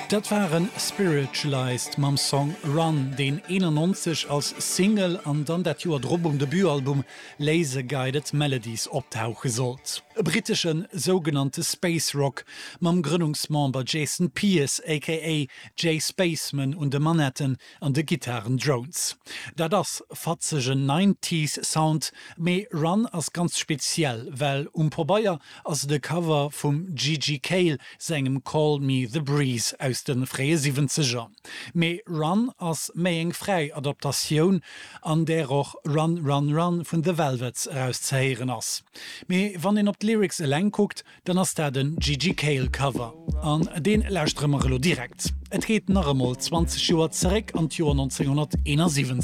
Dat waren Spiritualized mam Song Run, den 91 als Single an dann dat Joer Drobung Debütalbum Laser Guided Melodies optauche sollt. E britischen sogenannte Space Rock mam Gründungsmember Jason Pierce aka Jay Spaceman und de Manhattan an de Gitarren Drones. Da das fatzegen 90s Sound méi Run as ganz speziell, well Probaier as de Cover vum Gigi Cale segem Call Me the Breeze aus den freie 70er. Me Run as méi eng frei Adaptatioun an der och Run Run Run vun de Velvets rauszeieren ass. Me wann en op Lyrics eleng guckt, dann ass der den Gigi Cale Cover. An den Lästremmerlo direkt. Et heet nachmol 20 Joer zerek an Joer 1971.